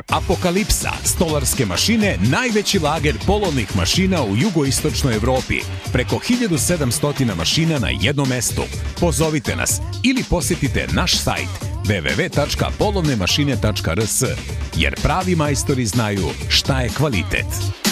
Apokalipsa, stolarske mašine, najveći lager polovnih mašina u jugoistočnoj Evropi. Preko 1700 mašina na jednom mestu. Pozovite nas ili posjetite naš sajt www.polovnemašine.rs, jer pravi majstori znaju šta je kvalitet.